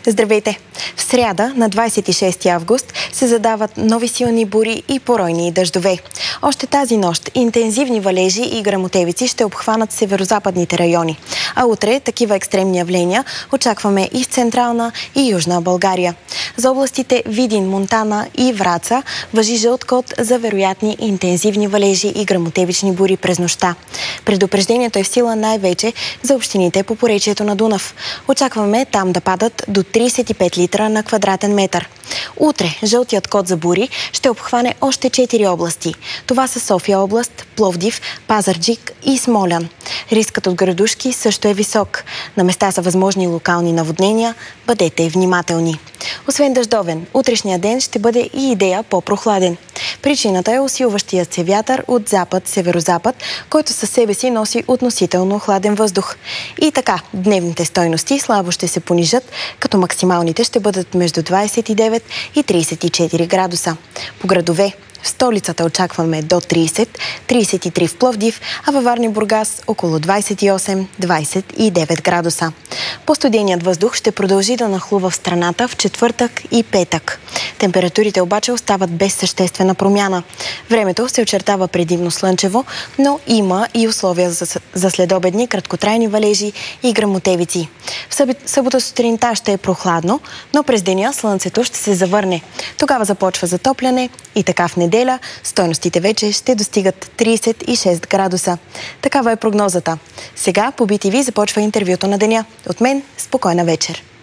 Здравейте! В сряда, на 26 август, се задават нови силни бури и поройни дъждове. Още тази нощ интензивни валежи и гръмотевици ще обхванат северозападните райони. А утре такива екстремни явления очакваме и в Централна и Южна България. За областите Видин, Монтана и Враца важи жълт код за вероятни интензивни валежи и гръмотевични бури през нощта. Предупреждението е в сила най-вече за общините по поречието на Дунав. Очакваме там да падат до 35 литра на квадратен метър. Утре жълтият код за бури ще обхване още 4 области. Това са София област, Пловдив, Пазарджик и Смолян. Рискът от градушки също е висок. На места са възможни локални наводнения. Бъдете внимателни. Освен дъждовен, утрешния ден ще бъде и идея по-прохладен. Причината е усилващият се вятър от запад-северозапад, който със себе си носи относително хладен въздух. И така, дневните стойности слабо ще се понижат, като максималните ще бъдат между 29 и 34 градуса. По градове в столицата очакваме до 30, 33 в Пловдив, а във Варна и Бургас около 28-29 градуса. По-студеният въздух ще продължи да нахлува в страната в четвъртък и петък. Температурите обаче остават без съществена промяна. Времето се очертава предимно слънчево, но има и условия за следобедни краткотрайни валежи и гръмотевици. В събота сутринта ще е прохладно, но през деня слънцето ще се завърне. Тогава започва затопляне и така в неделя стойностите вече ще достигат 36 градуса. Такава е прогнозата. Сега по BTV започва интервюто на деня. От мен спокойна вечер!